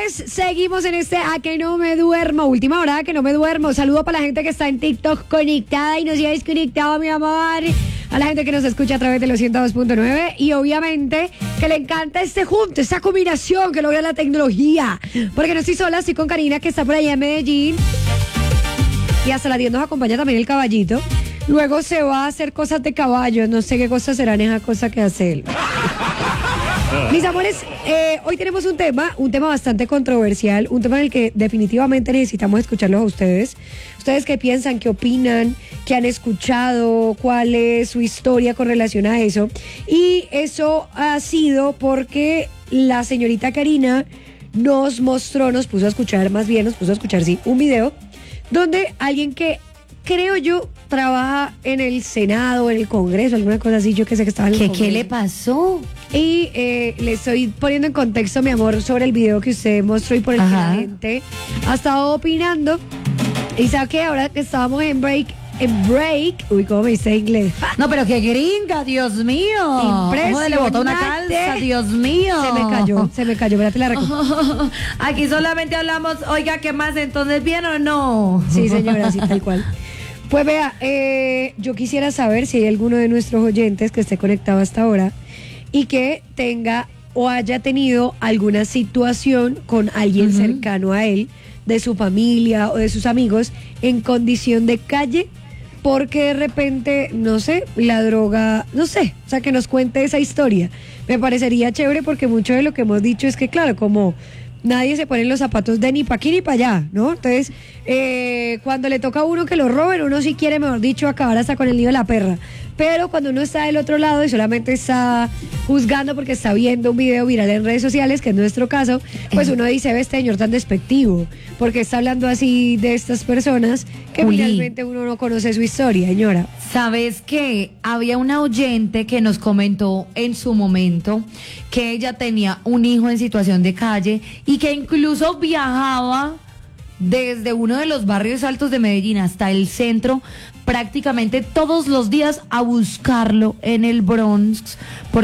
señores, seguimos en este A que no me duermo. Última hora, que no me duermo. Saludo para la gente que está en TikTok conectada y nos ya desconectado, mi amor. A la gente que nos escucha a través de los 102.9 y obviamente que le encanta este junto, esta combinación que logra la tecnología. Porque no estoy sola, estoy con Karina que está por allá en Medellín. Y hasta las 10 nos acompaña también el caballito. Luego se va a hacer cosas de caballo. No sé qué cosas serán esas cosas que hace él. Mis amores, hoy tenemos un tema bastante controversial, un tema en el que definitivamente necesitamos escucharlos a ustedes. Ustedes qué piensan, qué opinan, qué han escuchado, cuál es su historia con relación a eso. Y eso ha sido porque la señorita Karina nos puso a escuchar, sí, un video donde alguien que creo yo trabaja en el Senado, en el Congreso, alguna cosa así, yo que sé que estaba en el Congreso. ¿Qué le pasó? Y le estoy poniendo en contexto, mi amor, sobre el video que usted mostró y por el que la gente ha estado opinando. Y sabe que ahora que estábamos en break, uy, ¿cómo me dice inglés? No, pero qué gringa, Dios mío. Impresionante. Le botó una calza, Dios mío. Se me cayó, espérate la recojo. Aquí solamente hablamos, oiga, ¿qué más? Entonces, ¿bien o no? Sí, señora, sí, tal cual. Pues vea, yo quisiera saber si hay alguno de nuestros oyentes que esté conectado hasta ahora y que tenga o haya tenido alguna situación con alguien cercano a él, de su familia o de sus amigos, en condición de calle, porque de repente, no sé, la droga, no sé, o sea, que nos cuente esa historia. Me parecería chévere porque mucho de lo que hemos dicho es que, claro, como nadie se pone en los zapatos de ni pa' aquí ni pa' allá, ¿no? Entonces, cuando le toca a uno que lo roben, uno sí quiere, mejor dicho, acabar hasta con el nido de la perra. Pero cuando uno está del otro lado y solamente está juzgando porque está viendo un video viral en redes sociales, que es nuestro caso, pues uno dice, ve, este señor tan despectivo, porque está hablando así de estas personas que finalmente uno no conoce su historia, señora. ¿Sabes qué? Había una oyente que nos comentó en su momento que ella tenía un hijo en situación de calle y que incluso viajaba desde uno de los barrios altos de Medellín hasta el centro prácticamente todos los días a buscarlo en el Bronx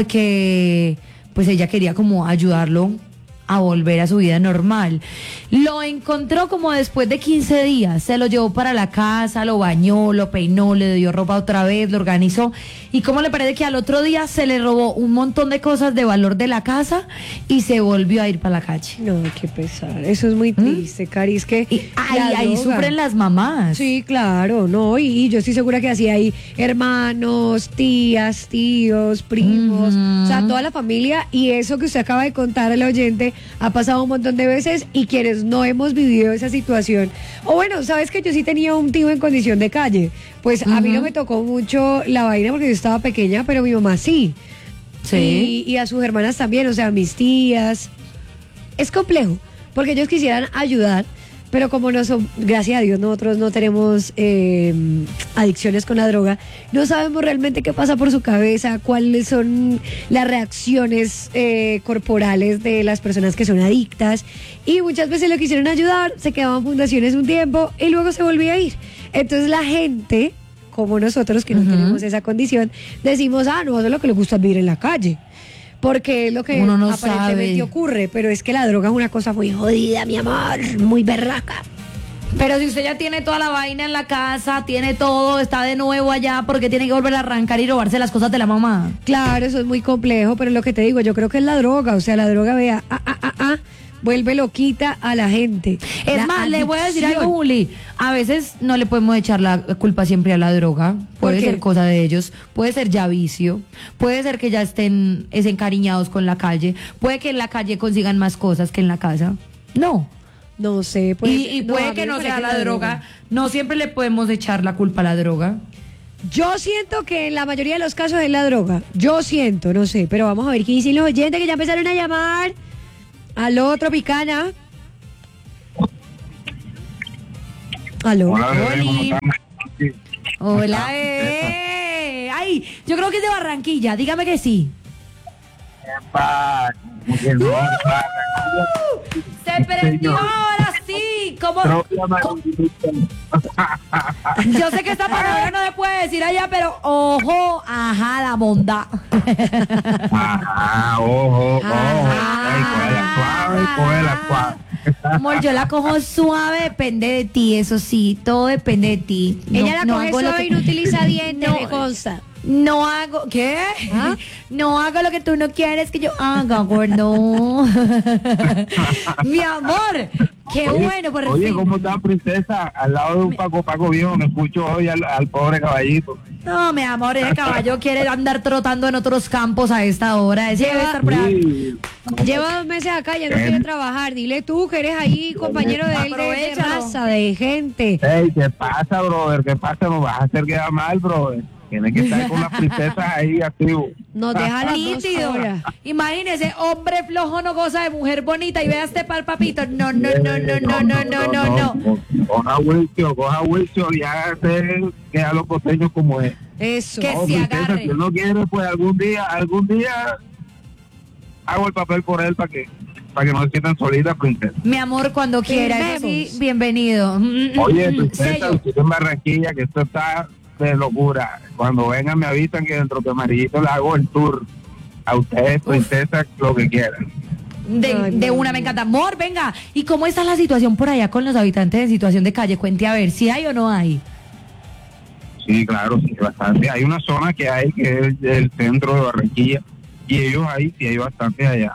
porque pues ella quería como ayudarlo a volver a su vida normal. Lo encontró como después de 15 días, se lo llevó para la casa, lo bañó, lo peinó, le dio ropa otra vez, lo organizó. ¿Y cómo le parece que al otro día se le robó un montón de cosas de valor de la casa y se volvió a ir para la calle? No, qué pesar, eso es muy triste, Cari, es que ahí sufren las mamás. Sí, claro, no, y yo estoy segura que así hay hermanos, tías, tíos, primos, o sea, toda la familia, y eso que usted acaba de contar al oyente ha pasado un montón de veces, y quienes no hemos vivido esa situación, o bueno, sabes que yo sí tenía un tío en condición de calle, pues a mí no me tocó mucho la vaina porque yo estaba pequeña, pero mi mamá sí. Y a sus hermanas también, o sea, mis tías. Es complejo, porque ellos quisieran ayudar, pero como no son, gracias a Dios, nosotros no tenemos adicciones con la droga, no sabemos realmente qué pasa por su cabeza, cuáles son las reacciones corporales de las personas que son adictas, y muchas veces lo quisieron ayudar, se quedaban fundaciones un tiempo y luego se volvía a ir. Entonces la gente, como nosotros que no tenemos esa condición, decimos, no, eso es lo que le gusta vivir en la calle, porque es lo que uno no aparentemente sabe. Ocurre, pero es que la droga es una cosa muy jodida, mi amor, muy berraca. Pero si usted ya tiene toda la vaina en la casa, tiene todo, está de nuevo allá, porque tiene que volver a arrancar y robarse las cosas de la mamá. Claro, eso es muy complejo, pero lo que te digo, yo creo que es la droga, o sea, la droga, vea, vuelve loquita a la gente. Es más, le voy a decir algo, Juli, a veces no le podemos echar la culpa siempre a la droga, puede ser cosa de ellos, puede ser ya vicio, puede ser que ya estén encariñados con la calle, puede que en la calle consigan más cosas que en la casa, no sé, pues, y puede que no sea la droga, no siempre le podemos echar la culpa a la droga. Yo siento que en la mayoría de los casos es la droga, yo siento, no sé, pero vamos a ver qué dicen los oyentes que ya empezaron a llamar. Aló, Tropicana. Aló. Hola, ay, yo creo que es de Barranquilla, dígame que sí. Se prendió ahora sí. ¿Cómo? Yo sé que esta palabra no se puede decir allá, pero ojo, la bondad. Ojo. Ay, cógela suave. Amor, yo la cojo suave, depende de ti, eso sí, todo depende de ti. Ella la coge hago lo suave que- y no utiliza dientes, No. me consta. No hago, ¿qué? ¿Ah? No hago lo que tú no quieres que yo haga, gordo. Mi amor, qué bueno, por Oye, fin. ¿cómo está princesa? Al lado de un Paco viejo, me escucho hoy al pobre caballito. No, mi amor, ese caballo quiere andar trotando en otros campos a esta hora. Ese debe estar por ahí. Sí. Lleva 2 meses acá, ya no quiere trabajar. Dile tú que eres ahí compañero de él, de Aprovechalo. raza, de gente. Ey, ¿qué pasa, brother? ¿Qué pasa? No vas a hacer quedar mal, brother. Tienes que estar con las princesas ahí activo. Nos deja las 2 Nítido. horas. Imagínese, hombre flojo no goza de mujer bonita y vea este pal papito. No, no, no, no, no, no, no, no, no. Coja Wilson y hágase que a los costeños como es. Eso. Que se princesa, agarre. si él no quiere, pues algún día hago el papel por él para que no se sientan solitas, princesa. Mi amor, cuando quiera, eso sí, Firmemos. bienvenido. Oye, princesa, Sello. usted en Barranquilla, que esto está de locura. Cuando vengan me avisan que dentro de Amarillito le hago el tour. A ustedes, princesa, lo que quieran. De una, me encanta. Amor, venga. ¿Y cómo está la situación por allá con los habitantes en situación de calle? Cuente a ver, si hay o no hay. Sí, claro, sí, bastante. Hay una zona que hay que es el centro de Barranquilla y ellos ahí sí hay bastante allá.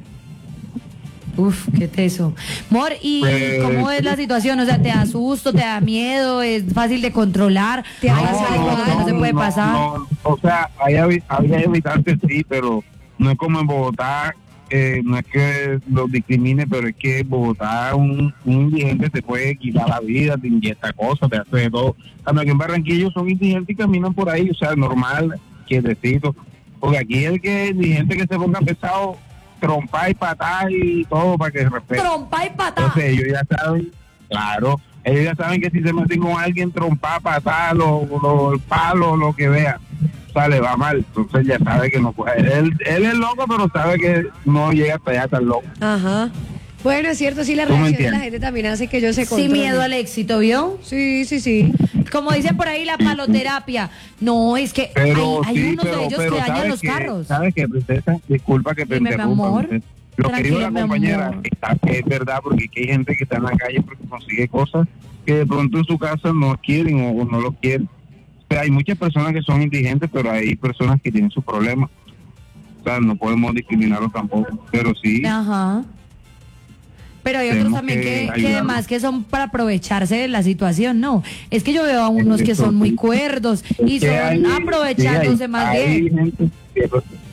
Uf, qué teso. Amor, ¿y Pues, cómo es la situación? O sea, ¿te da susto, te da miedo, es fácil de controlar? ¿Te da cosas que no se puede pasar? no. O sea, hay habitantes sí, pero no es como en Bogotá, no es que los discrimine, pero es que en Bogotá un indigente te puede quitar la vida, te inyecta cosas, te hace de todo. Cuando aquí en Barranquilla son indigentes y caminan por ahí, o sea, normal, quietecito. Porque aquí el que es indigente que se ponga pesado, trompa y patada y todo para que se respete. Trompa y patada. Entonces ellos ya saben, claro, ellos ya saben que si se meten con alguien, trompa, patada, el palo, lo que vea, o sea, le va mal. Entonces ya sabe que no puede. Él es loco, pero sabe que no llega hasta allá tan loco. Ajá. Bueno, es cierto, sí, la Tú me reacción de la entiendes. gente también hace que yo se controle. Sin miedo al éxito, ¿vio? Sí, sí, sí. Como dicen por ahí, la paloterapia. No, es que Pero hay sí, unos de ellos que dañan ¿sabes los qué? carros. ¿Sabes qué, princesa? Disculpa que te Dime, mi interrumpa. amor. Princesa. Lo que dijo la Tranquila, mi compañera amor. es verdad, porque aquí hay gente que está en la calle porque consigue cosas que de pronto en su casa no quieren o no lo quieren. O sea, hay muchas personas que son indigentes, pero hay personas que tienen sus problemas. O sea, no podemos discriminarlos tampoco. Pero sí, Ajá. Pero hay otros Tenemos también que que ayudarlos. además que son para aprovecharse de la situación, ¿no? Es que yo veo a unos que Eso son muy sí. cuerdos y que son hay- aprovechándose sí, hay- más hay bien. gente que-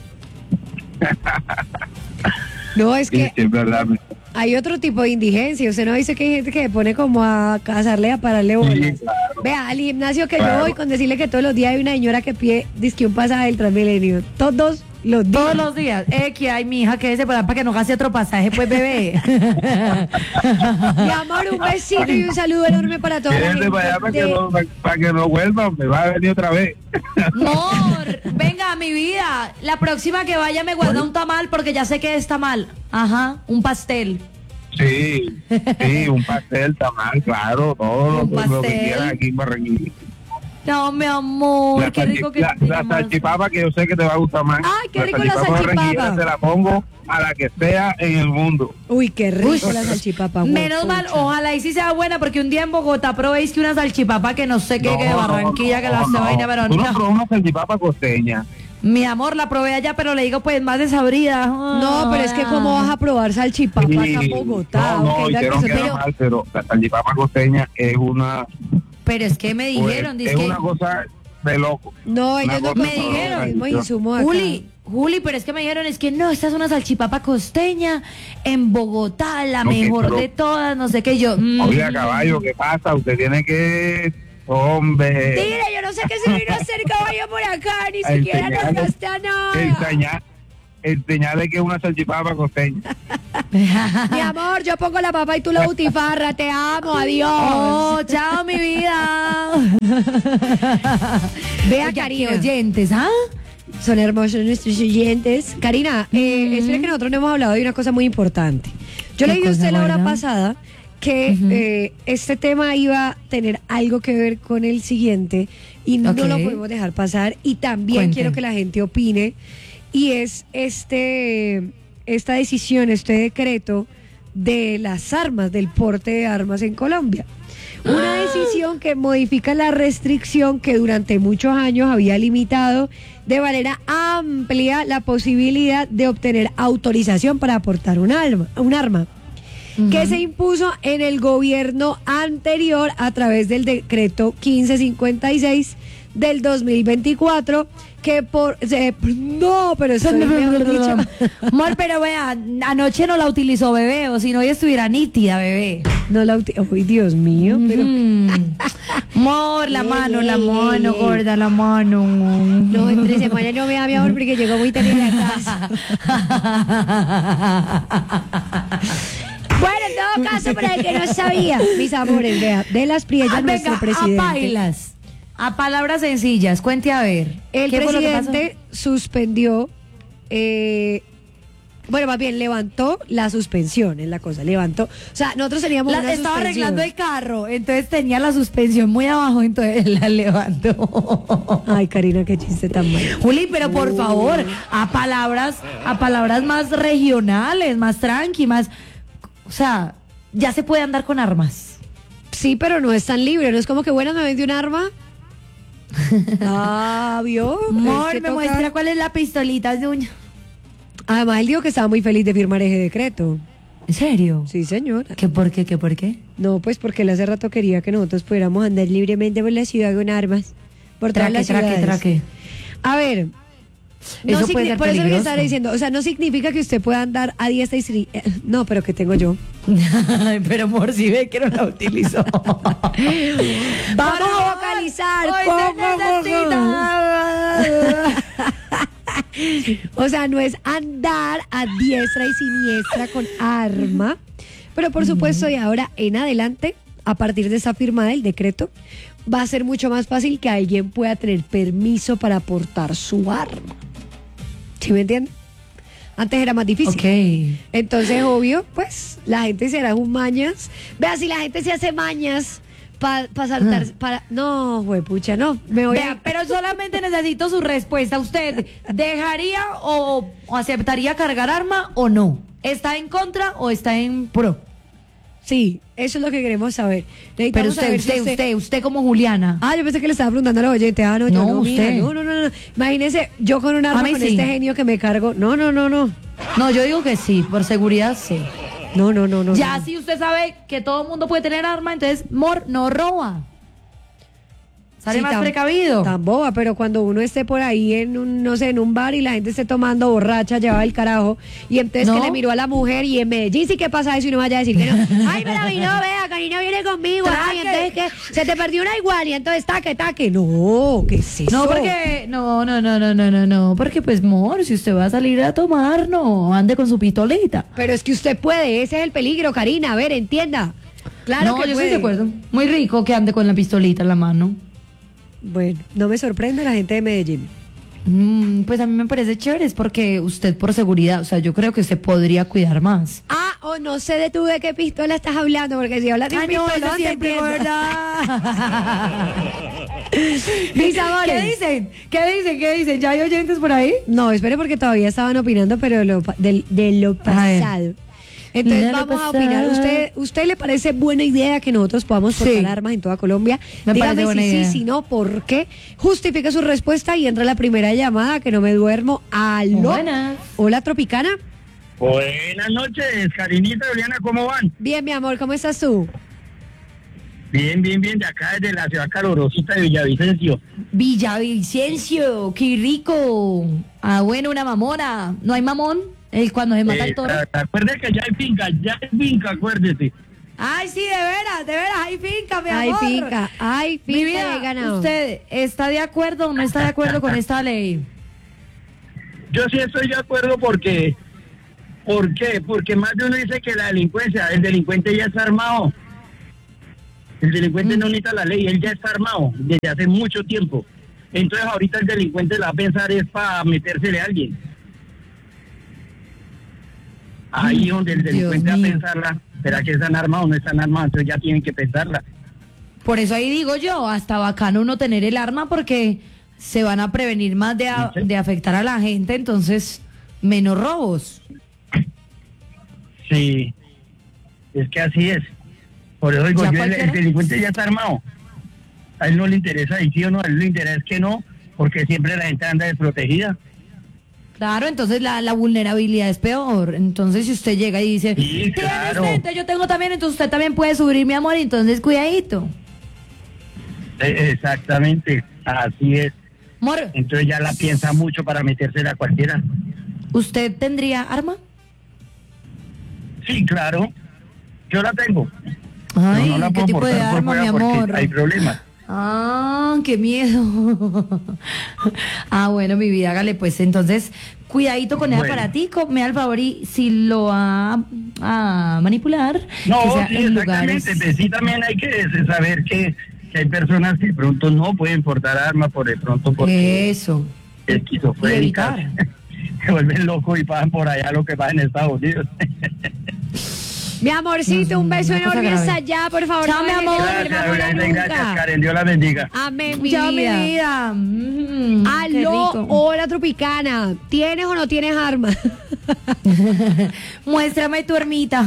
No, es sí, que sí, es verdad. hay otro tipo de indigencia. Usted no dice que hay gente que se pone como a cazarle, a pararle bolas. Sí, claro. Vea, al gimnasio que yo Claro. voy con decirle que todos los días hay una señora que pide disque un pasaje del Transmilenio. Todos los días. Todos los días. Que hay mi hija que se para que no gaste otro pasaje, pues bebé. Mi amor, un besito y un saludo enorme para toda la Quédate gente. para allá para de- para que no vuelva, me va a venir otra vez. Amor, venga, mi vida. La próxima que vaya me guarda un tamal porque ya sé que es tamal. Ajá, un pastel. Sí, sí, un pastel, tamal, claro, todo Un lo que pastel. quieras aquí en Barranquilla. No, mi amor, La, qué rico que la te llamas. salchipapa que yo sé que te va a gustar más. Ay, qué rico la salchipapa barranquillera salchipapa. te la pongo a la que sea en el mundo. Uy, qué rico Uy, la salchipapa. Menos mal, huepucha. ojalá y sí sea buena, porque un día en Bogotá probéis que una salchipapa que no sé qué, que de Barranquilla, que la hace vaina, pero Tú no no. probas una salchipapa costeña. Mi amor, la probé allá, pero le digo pues más desabrida. No, pero es que cómo vas a probar salchipapa acá en Bogotá. no, Ok, no, la que hicieron se- quedar pero- mal, pero la salchipapa costeña es una, Pero es que me dijeron, pues, es dizque, una cosa de loco. No, ellos no cosa me dijeron. los mismos insumos acá. Juli, pero es que me dijeron, es que no, esta es una salchipapa costeña en Bogotá, la Ok, mejor pero- de todas, no sé qué, yo. Oiga, caballo, ¿qué pasa? Usted tiene que, hombre, Mire, yo no sé qué se vino a hacer caballo por acá, ni A siquiera nos enseñarle- gasta nada. enseñarle que es una salchipapa costeña. Mi amor, yo pongo la papa y tú la butifarra, te amo, adiós. Oh, chao, mi vida. Vea, Oiga, Karina. qué oyentes, ¿ah? Son hermosos nuestros oyentes. Karina, espera que nosotros no hemos hablado de una cosa muy importante. Yo ¿Qué le dije a cosa, usted la hora buena? pasada que este tema iba a tener algo que ver con el siguiente y no Ok. lo podemos dejar pasar. Y también Cuente. quiero que la gente opine. Y es esta decisión, este decreto de las armas, del porte de armas en Colombia. Una decisión que modifica la restricción que durante muchos años había limitado de manera amplia la posibilidad de obtener autorización para portar un arma, que se impuso en el gobierno anterior a través del decreto 1556 del 2024, que no, pero eso es mejor dicho. Amor, pero vea, anoche no la utilizó, bebé, o si no, ella estuviera nítida, bebé. No la uy, Dios mío, pero Amor, la mano, gorda, la mano. no, entre semana no me da mi amor porque llegó muy tarde a la casa. Bueno, en todo caso, para el que no sabía, mis amores, vea, de las Priellas, nuestro presidente. A bailas. A palabras sencillas, cuente a ver. El ¿qué fue lo que presidente suspendió, bueno, más bien levantó la suspensión, es la cosa, levantó. O sea, nosotros teníamos una estaba suspensión. arreglando el carro, entonces tenía la suspensión muy abajo, entonces la levantó. Ay, Karina, qué chiste tan malo. Juli, pero por favor, a palabras más regionales, más tranqui, más, o sea, ya se puede andar con armas. Sí, pero no es tan libre, no es como que, bueno, me vendí un arma. Ah, ¿vio? Amor, Es que me toca- muestra cuál es la pistolita de uña. Además, él dijo que estaba muy feliz de firmar ese decreto. ¿En serio? Sí, señora. ¿Qué por qué? ¿Qué por qué? No, pues porque él hace rato quería que nosotros pudiéramos andar libremente por la ciudad con armas. Por todas las ciudades. Traque. A ver, no Eso puede ser por eso que peligroso. estaba diciendo, o sea, no significa que usted pueda andar a diestra y siniestra. No, pero que tengo yo. Pero amor, si ve que no la utilizó. Vamos a vocalizar. Hoy se necesita. O sea, no es andar a diestra y siniestra con arma, pero por supuesto de ahora en adelante, a partir de esa firma del decreto, va a ser mucho más fácil que alguien pueda tener permiso para portar su arma. ¿Sí me entiende? Antes era más difícil. Ok. Entonces, obvio, pues, la gente se hará un mañas. Vea, si la gente se hace mañas para saltar, para... No, pucha, no. Me voy Vea, a... pero solamente necesito su respuesta. ¿Usted dejaría o aceptaría cargar arma o no? ¿Está en contra o está en pro? Sí, eso es lo que queremos saber. Pero Necesitamos saber si usted como Juliana. Ah, yo pensé que le estaba preguntando a los oyentes. Ah, no, yo No, no, mira, usted. no. Imagínese, yo con un arma A mí con sí. este genio que me cargo. No. No, yo digo que sí, por seguridad sí. No. Ya si usted sabe que todo el mundo puede tener arma, entonces, mor, no roba. Sale Sí, más precavido. Tan boba, pero cuando uno esté por ahí en un, no sé, en un bar y la gente esté tomando borracha, llevaba el carajo, y entonces ¿No? que le miró a la mujer y en Medellín sí que pasa eso y no vaya a decir que no. Ay, pero a mí no, vea, Karina viene conmigo. Ay, entonces que se te perdió una igual y entonces taque. No, ¿qué es eso? No, porque, no, porque pues, mor, si usted va a salir a tomar, no, ande con su pistolita. Pero es que usted puede, ese es el peligro, Karina, a ver, entienda. Claro no, que yo puede. estoy de acuerdo. Muy rico que ande con la pistolita en la mano. Bueno, no me sorprende la gente de Medellín. Pues a mí me parece chévere, es porque usted por seguridad, o sea, yo creo que usted podría cuidar más. Ah, o no sé de tú de qué pistola estás hablando, porque si hablas de un pistolón, te entiendo. Mis amores. ¿Qué dicen? ¿Ya hay oyentes por ahí? No, espere porque todavía estaban opinando, pero de lo pasado. Entonces De lo vamos a pasado. opinar. ¿Usted le parece buena idea que nosotros podamos portar Sí. armas en toda Colombia? Me Dígame parece buena si idea. sí, si no, ¿por qué? Justifique su respuesta y entra la primera llamada, que no me duermo. Aló. Buenas. Hola, Tropicana. Buenas noches, Karinita, Juliana, ¿cómo van? Bien, mi amor, ¿cómo estás tú? Bien, de acá desde la ciudad calorosita de Villavicencio. Villavicencio, qué rico. Ah, bueno, una mamona. ¿No hay mamón? Cuando se mata el toro. Acuérdate que ya hay finca, acuérdese. Ay, sí, de veras, hay finca, mi Hay amor. finca Mi de vida, ganado. ¿usted está de acuerdo o no está de acuerdo con esta ley? Yo sí estoy de acuerdo porque... ¿Por qué? Porque más de uno dice que la delincuencia, el delincuente ya está armado. El delincuente no necesita la ley, él ya está armado desde hace mucho tiempo. Entonces ahorita el delincuente la va a pensar es para metérsele a alguien. Ahí donde el delincuente va a mío. pensarla, ¿será que están armados o no están armados? Entonces ya tienen que pensarla. Por eso ahí digo yo, hasta bacano uno tener el arma porque se van a prevenir más de afectar a la gente, entonces menos robos. Sí. Es que así es. Por eso digo, ¿Ya el cualquiera? delincuente ya está armado. A él no le interesa y sí o no, a él le interesa que no, porque siempre la gente anda desprotegida. Claro, entonces la vulnerabilidad es peor. Entonces, si usted llega y dice, Sí, "Tienes claro. gente, yo tengo también", entonces usted también puede subir, mi amor, entonces cuidadito. Exactamente, así es. Amor, Entonces ya la piensa mucho para metérsela a cualquiera. ¿usted tendría arma? Sí, claro, yo la tengo. Ay, no la ¿qué puedo tipo de portar por arma, mi fuera porque amor? hay problemas. Ah, qué miedo. Ah, bueno, mi vida, hágale pues. Entonces, cuidadito con el Bueno. aparatico. Me da el favor y si lo va a manipular, que No, sea sí, en lugares. exactamente. Pues sí, también hay que saber que hay personas que de pronto no pueden portar armas por de pronto porque Eso. esquizofrénicas. Y evitar. Se vuelven locos y pasan por allá lo que pasa en Estados Unidos. Mi amorcito, un beso Una cosa enorme grave. hasta allá, por favor. Chao, no mi deje de amor. dormir, Gracias, mamona, gracias, nunca. Karen. Dios la bendiga. Amén, mi Chao, mi vida. vida. Qué Aló, rico. hola Tropicana. ¿Tienes o no tienes arma? Muéstrame tu ermita.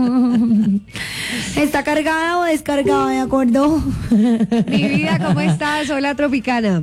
¿Está cargada o descargada, de acuerdo? Mi vida, ¿cómo estás? Hola Tropicana.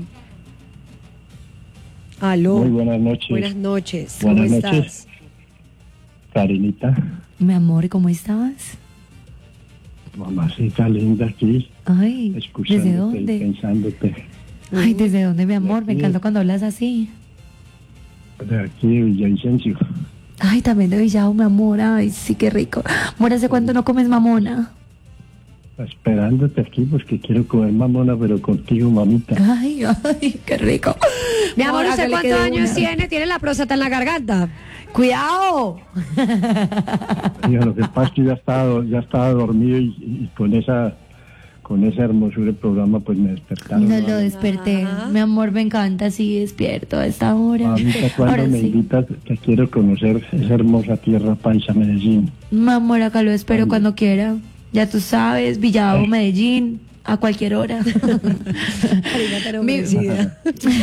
Aló. Muy buenas noches. Buenas noches. ¿Cómo Buenas estás? noches. Karenita, Mi amor, ¿cómo estás? mamacita linda aquí, Ay, ¿desde escuchándote y dónde? pensándote. Ay, ¿desde dónde, mi amor? Me aquí. encanta cuando hablas así. De aquí de Villavicencio. Ay, también de Villao, mi amor. Ay, sí, qué rico. Amor, ¿hace cuánto no comes mamona? Esperándote aquí porque quiero comer mamona, pero contigo, mamita. Ay, ay, qué rico. Mi amor, ¿usted hágale cuántos que de años una. tiene? ¿Tiene la próstata en la garganta? ¡Cuidado! Mira, lo que pasa es que ya estaba dormido y con esa hermosura del programa pues me despertaron. No lo desperté. Ajá. Mi amor, me encanta así despierto a esta hora. Mamita, cuando Ahora me sí. invitas, te quiero conocer esa hermosa tierra paisa, Medellín. Mi amor, acá lo espero cuando quiera. Ya tú sabes, Villao, Medellín, a cualquier hora. Karina, te lo Mi- merecida.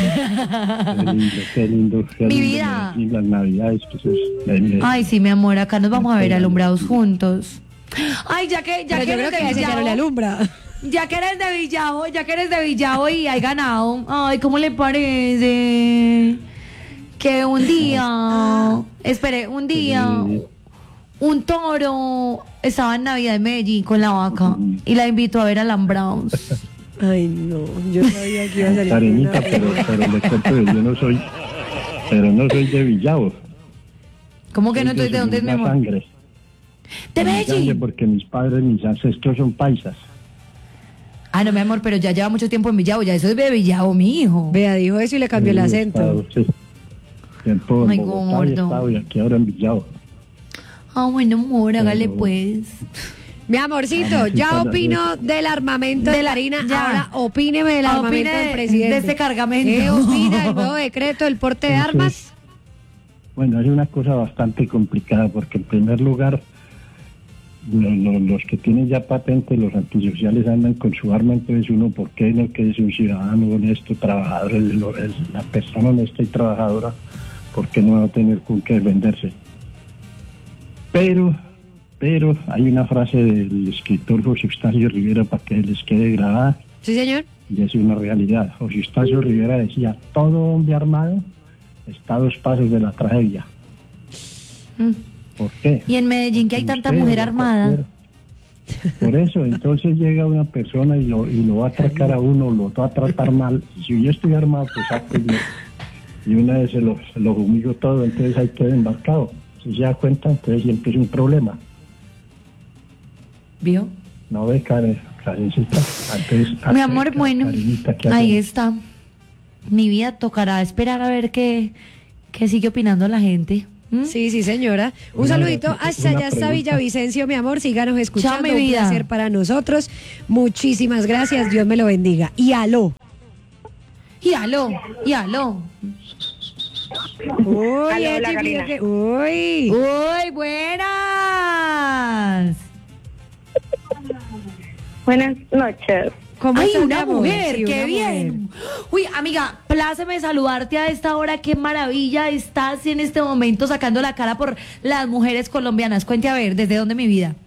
Qué lindo, qué Mi lindo vida. Medellín, las navidades, que eso es... Ay, sí, mi amor, acá nos vamos a ver alumbrados juntos. Ay, ya Pero que yo creo eres que de ese ya no le Villao, alumbra. ya que eres de Villao y hay ganado. Ay, ¿cómo le parece? Que un día, espere, un día, un toro estaba en Navidad en Medellín con la vaca y la invitó a ver alambrados. Ay, no. Yo sabía que iba a salir. Karenita, con una- pero le cuento que yo no soy de Villao. ¿Cómo que no? Soy Entonces, ¿de dónde es mi segunda amor? sangre. De Mi sangre, Medellín. porque mis padres, mis ancestros son paisas. Ah, no, mi amor, pero ya lleva mucho tiempo en Villao, ya eso es de Villao, mi hijo. Vea, dijo eso y le cambió el He acento. estado, sí. Tiempo Ay, en Bogotá he gordo. estado y aquí ahora en Villao. Ah, bueno, amor, hágale Pero- pues. Mi amorcito, Amorcito, ya la- opino del armamento de Karina. ya. Ahora opíneme del armamento Opine del presidente. de este cargamento. ¿Qué opina del nuevo decreto del porte de Entonces, armas? Bueno, es una cosa bastante complicada porque en primer lugar los que tienen ya patente, los antisociales andan con su arma, entonces uno, ¿por qué no? Que es un ciudadano honesto, trabajador, la persona honesta y trabajadora, ¿por qué no va a tener con qué defenderse? Pero hay una frase del escritor José Eustacio Rivera para que les quede grabada, Sí, señor. y es una realidad. José Eustacio Rivera decía, todo hombre armado está a 2 pasos de la tragedia. Mm. ¿Por qué? Y en Medellín que hay tanta Usted, mujer o armada. cualquiera. Por eso, entonces llega una persona y lo va a atracar a uno, lo va a tratar mal. Y si yo estoy armado, pues sáquenlo. Y una vez se lo humillo todo, entonces ahí queda embarcado. Si se da cuenta, entonces siempre es un problema. ¿Vio? ¿No ve, Karencita? Entonces, Mi amor, bueno, Karenita, ¿qué ahí hacemos? está. Mi vida tocará esperar a ver qué sigue opinando la gente. ¿Mm? Sí, sí, señora. Un Una- saludito hasta una allá, hasta pregunta. Villavicencio, mi amor. Síganos escuchando. Chao, mi Un vida. placer para nosotros. Muchísimas gracias. Dios me lo bendiga. Y aló. Y aló, y aló. Uy, Aló, Echi, hola, Karina. mira que- uy. ¡Uy, buenas! Buenas noches. ¿Cómo ¡Ay, estás, mi una amor? mujer! Sí, ¡Qué una bien! mujer. Uy, amiga, pláceme saludarte a esta hora. ¡Qué maravilla! Estás en este momento sacando la cara por las mujeres colombianas. Cuente a ver, ¿desde dónde, mi vida?